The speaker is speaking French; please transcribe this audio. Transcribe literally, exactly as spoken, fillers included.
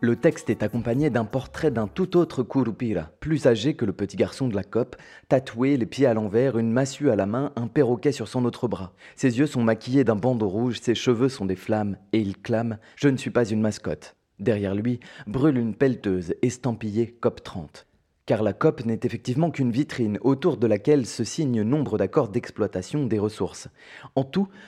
Le texte est accompagné d'un portrait d'un tout autre Curupira, plus âgé que le petit garçon de la cope, tatoué, les pieds à l'envers, une massue à la main, un perroquet sur son autre bras. Ses yeux sont maquillés d'un bandeau rouge, ses cheveux sont des flammes, et il clame « Je ne suis pas une mascotte ». Derrière lui, brûle une pelleteuse estampillée COP trente. Car la COP n'est effectivement qu'une vitrine autour de laquelle se signent nombre d'accords d'exploitation des ressources. En tout,